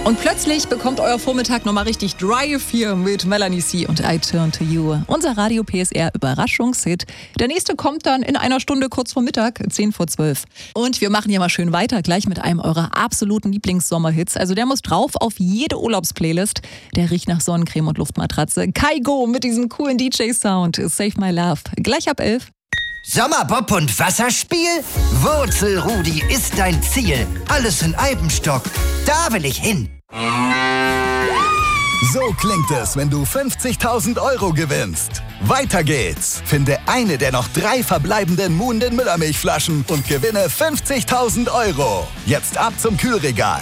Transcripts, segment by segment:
Und plötzlich bekommt euer Vormittag nochmal richtig Drive hier mit Melanie C. und I Turn to You. Unser Radio PSR Überraschungshit. Der nächste kommt dann in einer Stunde kurz vor Mittag, 10:10. Und wir machen ja mal schön weiter, gleich mit einem eurer absoluten Lieblingssommerhits. Also der muss drauf auf jede Urlaubsplaylist. Der riecht nach Sonnencreme und Luftmatratze. Kaigo mit diesem coolen DJ-Sound. Save My Love. Gleich ab 11. Sommerbob und Wasserspiel? Wurzelrudi ist dein Ziel. Alles in Eibenstock. Da will ich hin. So klingt es, wenn du 50.000 € gewinnst. Weiter geht's. Finde eine der noch 3 verbleibenden Muhnden Müllermilchflaschen und gewinne 50.000 €. Jetzt ab zum Kühlregal.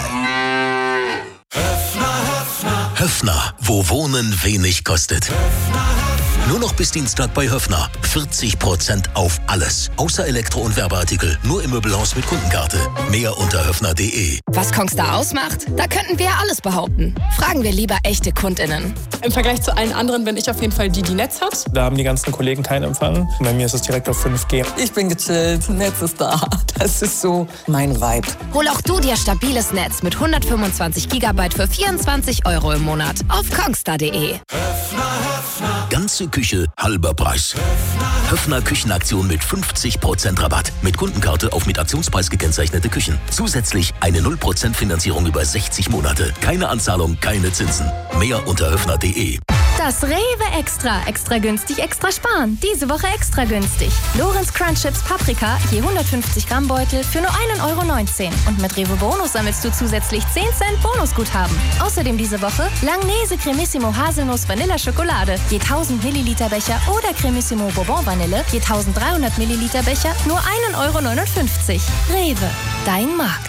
Höffner, wo Wohnen wenig kostet. Nur noch bis Dienstag bei Höffner. 40% auf alles. Außer Elektro- und Werbeartikel. Nur im Möbelhaus mit Kundenkarte. Mehr unter höffner.de. Was Kongstar ausmacht? Da könnten wir ja alles behaupten. Fragen wir lieber echte KundInnen. Im Vergleich zu allen anderen bin ich auf jeden Fall die Netz hat. Da haben die ganzen Kollegen keinen Empfang. Bei mir ist es direkt auf 5G. Ich bin gechillt, Netz ist da. Das ist so mein Vibe. Hol auch du dir stabiles Netz mit 125 GB für 24 € im Monat auf kongstar.de. Ganze Küche, halber Preis. Höffner Küchenaktion mit 50% Rabatt. Mit Kundenkarte auf mit Aktionspreis gekennzeichnete Küchen. Zusätzlich eine 0% Finanzierung über 60 Monate. Keine Anzahlung, keine Zinsen. Mehr unter höffner.de. Das Rewe Extra. Extra günstig, extra sparen. Diese Woche extra günstig. Lorenz Crunch Chips Paprika, je 150 Gramm Beutel für nur 1,19 €. Und mit Rewe Bonus sammelst du zusätzlich 10 Cent Bonusguthaben. Außerdem diese Woche Langnese Cremissimo Haselnuss Vanilla Schokolade, je 1000 Milliliter Becher oder Cremissimo Bourbon Vanille, je 1300 Milliliter Becher, nur 1,59 €. Rewe, dein Markt.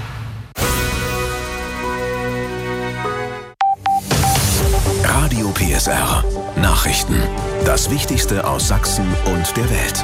Radio PSR. Nachrichten. Das Wichtigste aus Sachsen und der Welt.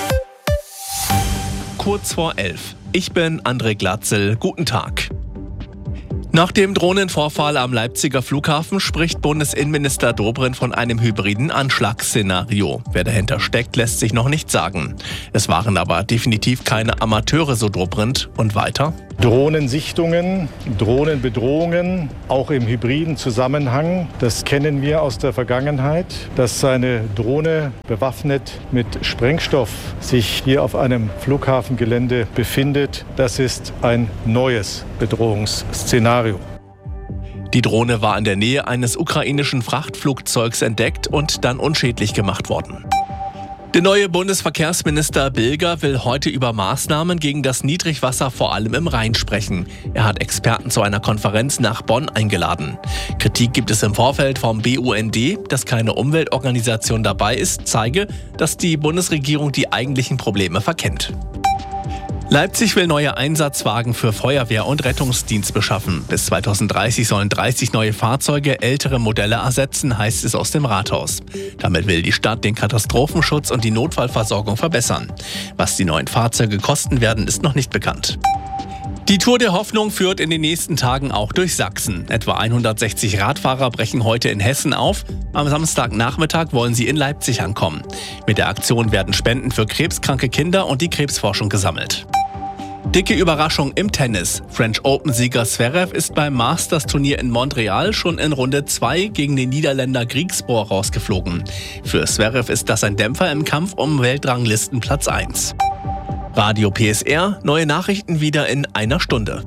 Kurz vor 11. Ich bin André Glatzel. Guten Tag. Nach dem Drohnenvorfall am Leipziger Flughafen spricht Bundesinnenminister Dobrindt von einem hybriden Anschlagsszenario. Wer dahinter steckt, lässt sich noch nicht sagen. Es waren aber definitiv keine Amateure, so Dobrindt. Und weiter? Drohnensichtungen, Drohnenbedrohungen, auch im hybriden Zusammenhang, das kennen wir aus der Vergangenheit. Dass eine Drohne bewaffnet mit Sprengstoff sich hier auf einem Flughafengelände befindet, das ist ein neues Bedrohungsszenario. Die Drohne war in der Nähe eines ukrainischen Frachtflugzeugs entdeckt und dann unschädlich gemacht worden. Der neue Bundesverkehrsminister Bilger will heute über Maßnahmen gegen das Niedrigwasser vor allem im Rhein sprechen. Er hat Experten zu einer Konferenz nach Bonn eingeladen. Kritik gibt es im Vorfeld vom BUND, dass keine Umweltorganisation dabei ist, zeige, dass die Bundesregierung die eigentlichen Probleme verkennt. Leipzig will neue Einsatzwagen für Feuerwehr und Rettungsdienst beschaffen. Bis 2030 sollen 30 neue Fahrzeuge ältere Modelle ersetzen, heißt es aus dem Rathaus. Damit will die Stadt den Katastrophenschutz und die Notfallversorgung verbessern. Was die neuen Fahrzeuge kosten werden, ist noch nicht bekannt. Die Tour der Hoffnung führt in den nächsten Tagen auch durch Sachsen. Etwa 160 Radfahrer brechen heute in Hessen auf. Am Samstagnachmittag wollen sie in Leipzig ankommen. Mit der Aktion werden Spenden für krebskranke Kinder und die Krebsforschung gesammelt. Dicke Überraschung im Tennis. French Open-Sieger Zverev ist beim Masters-Turnier in Montreal schon in Runde 2 gegen den Niederländer Griekspoor rausgeflogen. Für Zverev ist das ein Dämpfer im Kampf um Weltranglistenplatz 1. Radio PSR, neue Nachrichten wieder in einer Stunde.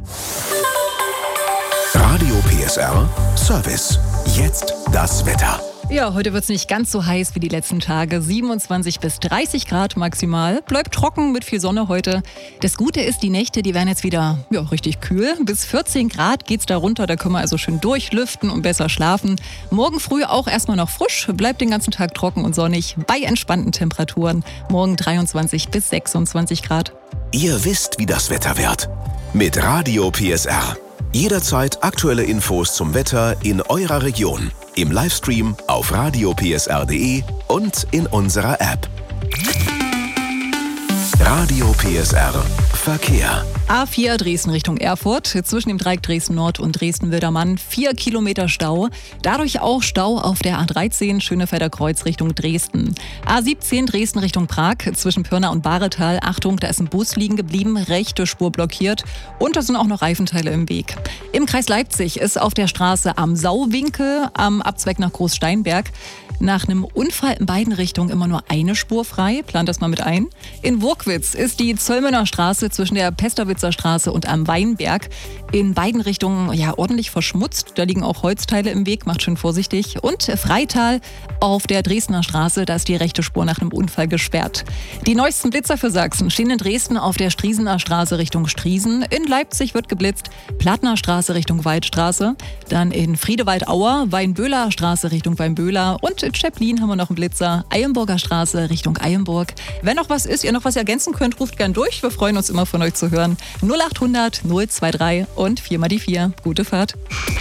Radio PSR Service. Jetzt das Wetter. Ja, heute wird es nicht ganz so heiß wie die letzten Tage. 27 bis 30 Grad maximal. Bleibt trocken mit viel Sonne heute. Das Gute ist, die Nächte, die werden jetzt wieder richtig kühl. Bis 14 Grad geht's da runter. Da können wir also schön durchlüften und besser schlafen. Morgen früh auch erstmal noch frisch. Bleibt den ganzen Tag trocken und sonnig bei entspannten Temperaturen. Morgen 23 bis 26 Grad. Ihr wisst, wie das Wetter wird. Mit Radio PSR. Jederzeit aktuelle Infos zum Wetter in eurer Region. Im Livestream auf radiopsr.de und in unserer App. Radio PSR Verkehr. A4 Dresden Richtung Erfurt, zwischen dem Dreieck Dresden Nord und Dresden-Wildermann 4 Kilometer Stau. Dadurch auch Stau auf der A13 Schönefelder Kreuz Richtung Dresden. A17 Dresden Richtung Prag, zwischen Pirna und Bahretal. Achtung, da ist ein Bus liegen geblieben, rechte Spur blockiert und da sind auch noch Reifenteile im Weg. Im Kreis Leipzig ist auf der Straße am Sauwinkel am Abzweig nach Großsteinberg nach einem Unfall in beiden Richtungen immer nur eine Spur frei. Plant das mal mit ein. In Wurkwitz ist die Zöllmener Straße zwischen der Pesterwitzer Straße und am Weinberg in beiden Richtungen ordentlich verschmutzt. Da liegen auch Holzteile im Weg, macht schön vorsichtig. Und Freital auf der Dresdner Straße, da ist die rechte Spur nach einem Unfall gesperrt. Die neuesten Blitzer für Sachsen stehen in Dresden auf der Striesener Straße Richtung Striesen. In Leipzig wird geblitzt, Plattner Straße Richtung Waldstraße. Dann in Friedewald-Auer, Weinböhler Straße Richtung Weinböhler. Und in Schäplin haben wir noch einen Blitzer, Eilenburger Straße Richtung Eilenburg. Wenn noch was ist, ihr noch was ergänzen könnt, ruft gern durch. Wir freuen uns immer von euch zu hören. 0800 023 und 4 mal die 4. Gute Fahrt.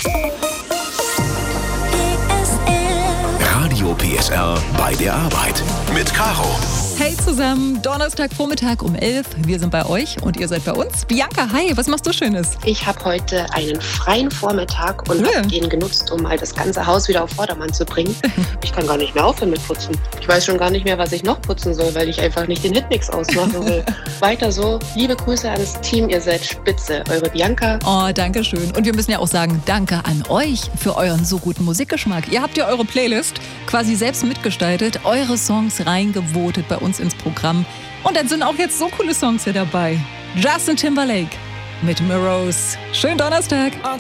Radio PSR bei der Arbeit mit Caro. Hey zusammen, Donnerstagvormittag um 11. Wir sind bei euch und ihr seid bei uns. Bianca, hi, was machst du Schönes? Ich habe heute einen freien Vormittag und habe den genutzt, um mal das ganze Haus wieder auf Vordermann zu bringen. Ich kann gar nicht mehr aufhören mit Putzen. Ich weiß schon gar nicht mehr, was ich noch putzen soll, weil ich einfach nicht den Hitmix ausmachen will. Weiter so. Liebe Grüße ans Team, ihr seid spitze. Eure Bianca. Oh, danke schön. Und wir müssen ja auch sagen, danke an euch für euren so guten Musikgeschmack. Ihr habt ja eure Playlist quasi selbst mitgestaltet, eure Songs reingevotet bei uns ins Programm. Und dann sind auch jetzt so coole Songs hier dabei. Justin Timberlake mit Mirrors. Schönen Donnerstag. I